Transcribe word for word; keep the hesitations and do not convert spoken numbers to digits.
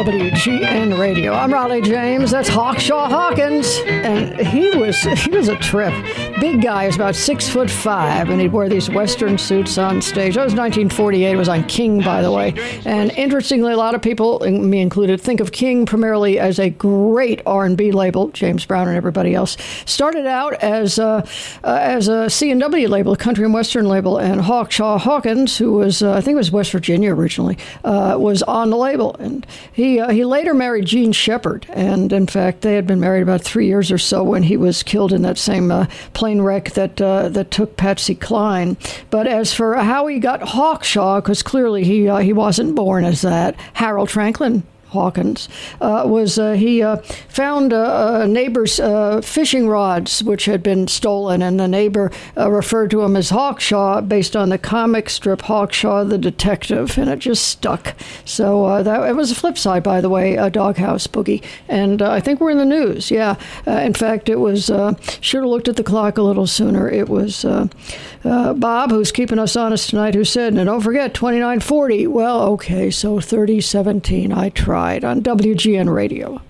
W G N Radio. I'm Raleigh James. That's Hawkshaw Hawkins, and he was he was a trip. Big guy, he was about six foot five, and he'd wear these Western suits on stage. That was nineteen forty-eight. It was on King, by the way. And interestingly, a lot of people, me included, think of King primarily as a great R and B label. James Brown and everybody else started out as a, uh, as a C and W label, a country and Western label, and Hawkshaw Hawkins, who was uh, I think it was West Virginia originally, uh, was on the label, and he uh, he later married Jean Shepard, and in fact they had been married about three years or so when he was killed in that same uh, plane wreck that uh, that took Patsy Cline. But as for how he got Hawkshaw, because clearly he uh, he wasn't born as that, Harold Franklin Hawkins, uh, was uh, he uh, found uh, a neighbor's uh, fishing rods, which had been stolen, and the neighbor uh, referred to him as Hawkshaw based on the comic strip Hawkshaw the Detective, and it just stuck. So uh, that it was a flip side, by the way, a Doghouse Boogie, and uh, I think we're in the news. Yeah, uh, in fact, it was. Uh, should have looked at the clock a little sooner. It was uh, uh, Bob, who's keeping us honest tonight, who said, "And don't forget twenty-nine forty." Well, okay, so thirty seventeen. I tried. On W G N Radio.